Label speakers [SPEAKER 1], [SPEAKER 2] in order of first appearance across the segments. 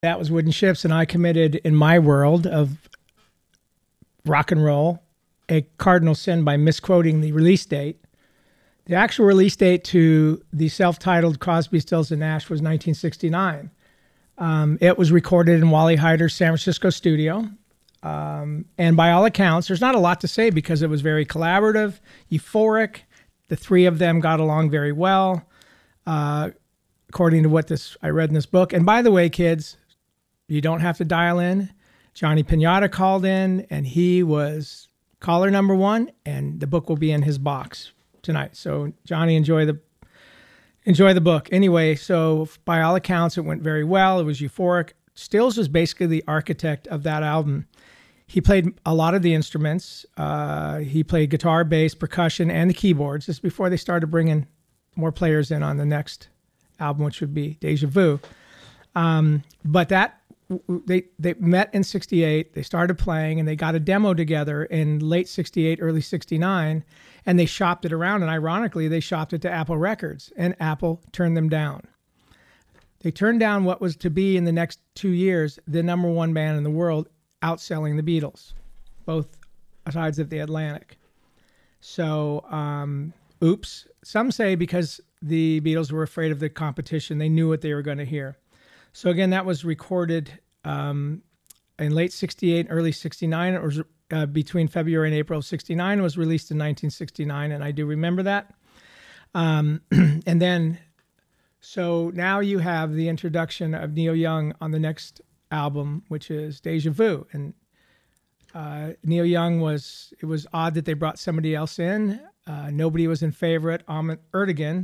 [SPEAKER 1] That was Wooden Ships, and I committed in my world of rock and roll a cardinal sin by misquoting the release date. The actual release date to the self-titled Crosby, Stills, and Nash was 1969. It was recorded in Wally Heider's San Francisco studio. And by all accounts, there's not a lot to say because it was very collaborative, euphoric. The three of them got along very well, according to what I read in this book. And by the way, kids, you don't have to dial in. Johnny Piñata called in, and he was caller number one, and the book will be in his box tonight. So Johnny, enjoy the book. Anyway, so by all accounts, it went very well. It was euphoric. Stills was basically the architect of that album. He played a lot of the instruments. He played guitar, bass, percussion, and the keyboards. This is before they started bringing more players in on the next album, which would be Deja Vu. But they met in 68. They started playing, and they got a demo together in late 68, early 69, and they shopped it around. And ironically, they shopped it to Apple Records, and Apple turned them down. They turned down what was to be in the next 2 years the number one band in the world, outselling the Beatles, both sides of the Atlantic. So, oops. Some say because the Beatles were afraid of the competition, they knew what they were going to hear. So again, that was recorded in late 68, early 69. It was between February and April of 69. It was released in 1969, and I do remember that. And then, so now you have the introduction of Neil Young on the next album, which is Deja Vu. And Neil Young it was odd that they brought somebody else in. Nobody was in favor. Ahmet Ertegun,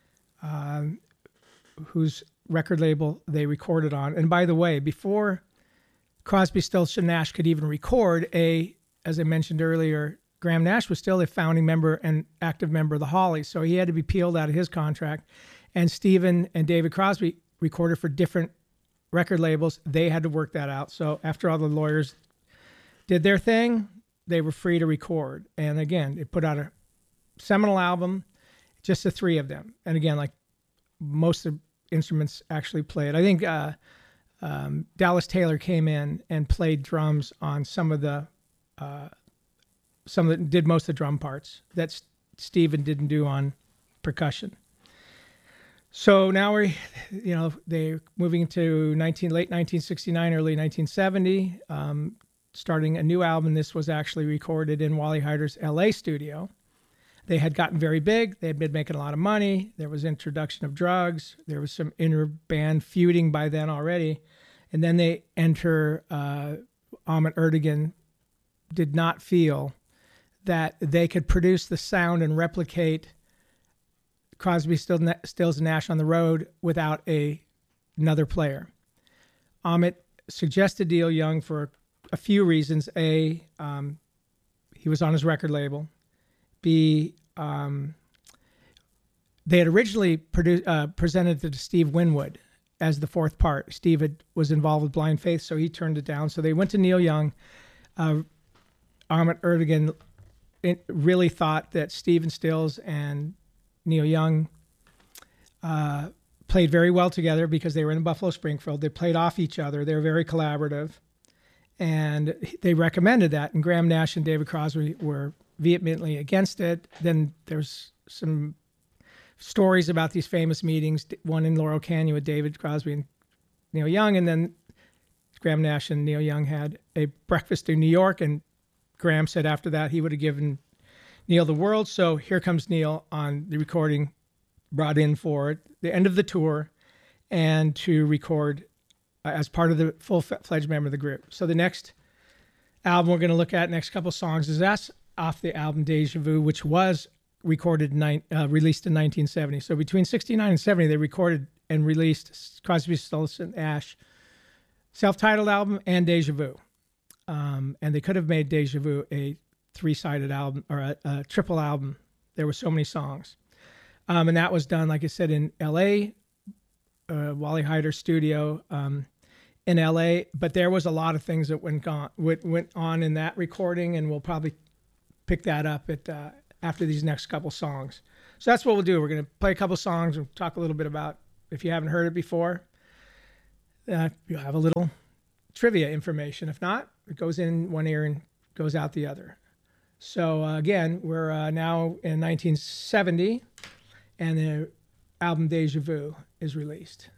[SPEAKER 1] whose record label they recorded on. And by the way, before Crosby, Stills, and Nash could even record, as I mentioned earlier, Graham Nash was still a founding member and active member of the Hollies, so he had to be peeled out of his contract. And Stephen and David Crosby recorded for different record labels. They had to work that out. So after all the lawyers did their thing, they were free to record. And again, they put out a seminal album, just the three of them. And again, like most of the instruments actually played. I think Dallas Taylor came in and played drums on did most of the drum parts that Stephen didn't do on percussion. So now they're moving into late 1969, early 1970, starting a new album. This was actually recorded in Wally Heider's LA studio. They had gotten very big. They had been making a lot of money. There was introduction of drugs. There was some inter-band feuding by then already. And then they enter, Ahmet Ertegun did not feel that they could produce the sound and replicate Crosby, Stills, and Nash on the road without another player. Ahmet suggested Neil Young for a few reasons. A, he was on his record label. B, they had originally presented it to Steve Winwood as the fourth part. Steve was involved with Blind Faith, so he turned it down. So they went to Neil Young. Ahmet Ertegun really thought that Stephen Stills and Neil Young played very well together because they were in Buffalo Springfield. They played off each other. They were very collaborative. And they recommended that. And Graham Nash and David Crosby were vehemently against it. Then there's some stories about these famous meetings, one in Laurel Canyon with David Crosby and Neil Young, and then Graham Nash and Neil Young had a breakfast in New York, and Graham said after that he would have given Neil the world. So here comes Neil on the recording, brought in for the end of the tour and to record as part of the full-fledged member of the group. So the next album we're going to look at, next couple songs, is that's off the album Deja Vu, which was recorded, released in 1970. So between 69 and 70, they recorded and released Crosby, Stills, and Nash self-titled album and Deja Vu. And they could have made Deja Vu a three-sided album or a triple album. There were so many songs. And that was done, like I said, in L.A., Wally Heider studio in L.A., but there was a lot of things that went on in that recording, and we'll probably pick that up after these next couple songs. So that's what we'll do. We're going to play a couple songs and talk a little bit about, if you haven't heard it before, you'll have a little trivia information. If not, it goes in one ear and goes out the other. So again, we're now in 1970, and the album Deja Vu is released.